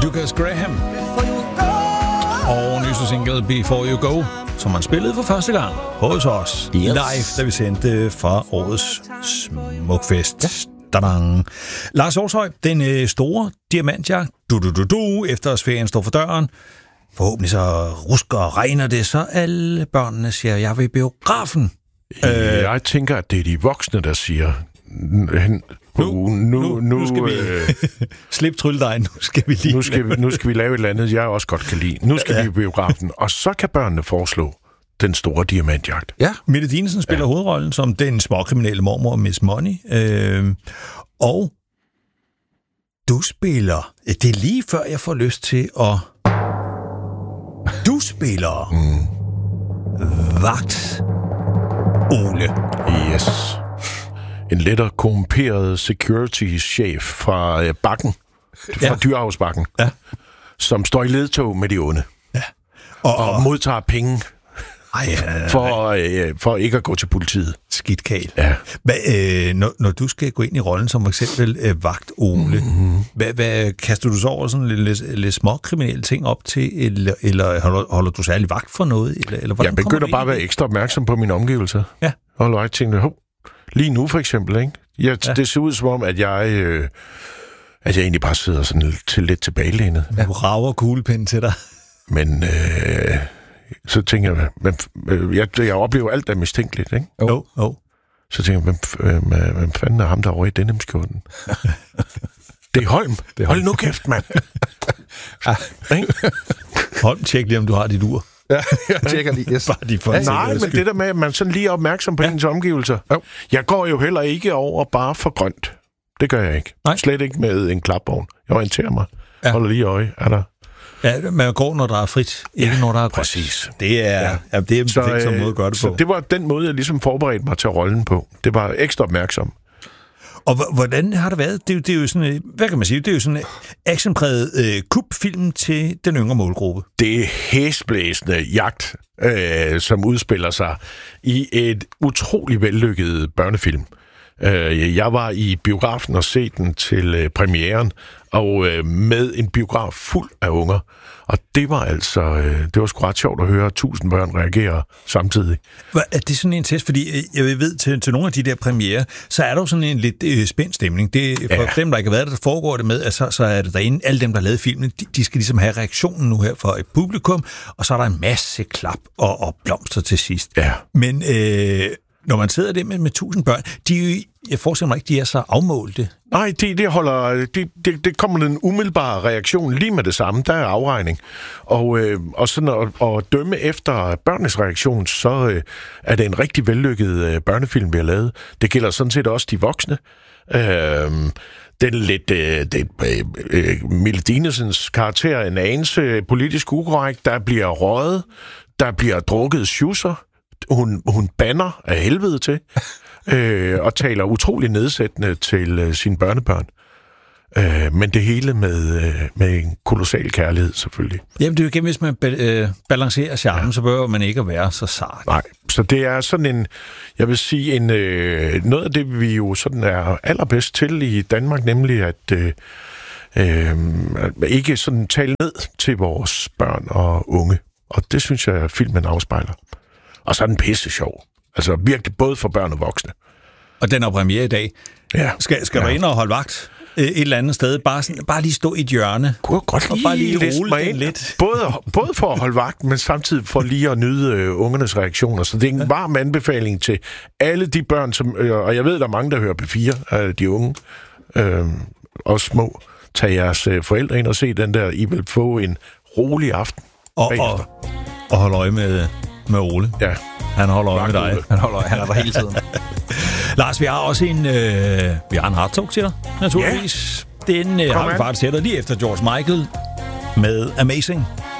Lucas Graham. Og nyeste single Before You Go, som man spillede for første gang hos os live, da vi sendte fra årets Smukfest. Dadang. Lars Aarshøj, den store diamantjagt, efter ferien står for døren. Forhåbentlig så rusker og regner det, så alle børnene siger, jeg vil i biografen. Jeg tænker, at det er de voksne, der siger, nu skal vi slip trylledejen, nu skal vi lige nu skal vi lave et eller andet, jeg også godt kan lide. Nu skal vi i biografen, og så kan børnene foreslå den store diamantjagt. Ja, Mette Dinesen spiller hovedrollen som den småkriminelle mormor Miss Money. Og du spiller... Det er lige før, jeg får lyst til at... Du spiller... Vagt Ole. Yes. En lettere korrumperet security-chef fra Bakken. Fra Dyrehavsbakken. Ja. Som står i ledtog med de onde. Ja. Og modtager penge. For ikke at gå til politiet. Skidt kal. Ja. Når du skal gå ind i rollen som for eksempel Vagt Ole, hvad kaster du så over sådan lidt små kriminelle ting op til, eller holder du særlig vagt for noget? Eller jeg begynder bare at være ekstra opmærksom på mine omgivelser. Ja. Holder jeg tænkte, lige nu for eksempel, ikke? Det ser ud som om, at jeg egentlig bare sidder sådan lidt tilbagelænet. Ja. Du rager kuglepinden til dig. Men... så tænker jeg, jeg oplever alt, der er mistænkeligt, ikke? Så tænker jeg, hvem fanden er ham derovre i denimskjorten? Det er Holm. Hold nu kæft, mand. Holm, tjek lige, om du har dit ur. Ja, jeg tjekker lige. Yes. Nej, men det der med, at man sådan lige er opmærksom på ens omgivelser. Jeg går jo heller ikke over bare for grønt. Det gør jeg ikke. Nej. Slet ikke med en klapvogn. Jeg orienterer mig. Holder lige øje. Er der... Ja, man går, når der er frit, ikke når der er grønt. Præcis. Det er en perfekt måde at gøre det på. Så det var den måde, jeg ligesom forberedte mig til rollen på. Det var ekstra opmærksom. Og hvordan har det været? Det er jo sådan, hvad kan man sige? Det er jo sådan en actionpræget kubfilm til den yngre målgruppe. Det er hæsblæsende jagt, som udspiller sig i et utrolig vellykket børnefilm. Jeg var i biografen og set den til premieren, og med en biograf fuld af unger. Og det var det var sgu ret sjovt at høre 1000 børn reagere samtidig. Er det sådan en test? Fordi jeg ved, til nogle af de der premiere, så er der jo sådan en lidt spændt stemning. Det, for dem, der ikke har været der foregår det med, at så er det derinde, alle dem, der har lavet filmen, de skal ligesom have reaktionen nu her for et publikum, og så er der en masse klap og blomster til sidst. Ja. Men når man sidder der med 1000 børn, jeg forestiller mig ikke, de er så afmålte. Nej, det kommer en umiddelbar reaktion lige med det samme. Der er afregning. Og sådan at dømme efter børnenes reaktion, så er det en rigtig vellykket børnefilm, vi har lavet. Det gælder sådan set også de voksne. Den lidt Mille Dinesens karakter, en anelse politisk ukorrekt, der bliver røget, der bliver drukket schusser. Hun banner af helvede til, og taler utrolig nedsættende til sine børnebørn. Men det hele med en kolossal kærlighed, selvfølgelig. Jamen, det er jo igen, hvis man balancerer charmen, så behøver man ikke at være så sart. Nej, så det er sådan en, jeg vil sige, noget af det, vi jo sådan er allerbedst til i Danmark, nemlig at ikke sådan tale ned til vores børn og unge. Og det synes jeg, at filmen afspejler. Og så er den pisse sjov. Altså virkelig både for børn og voksne. Og den er premiere i dag. Ja. Skal du ind og holde vagt et eller andet sted? Bare lige stå i et hjørne. Kunne jeg godt lige, bare lige rulle den lidt. Både for at holde vagt, men samtidig for lige at nyde ungernes reaktioner. Så det er en varm anbefaling til alle de børn, som, og jeg ved, der er mange, der hører P4, de unge og små. Tag jeres forældre ind og se den der. I vil få en rolig aften. Og holde øje med Ole. Ja. Han holder øje med dig. Han er der hele tiden. Lars, vi har også en hardtalk til dig, naturligvis. Ja. Den har vi faktisk sættet lige efter George Michael med Amazing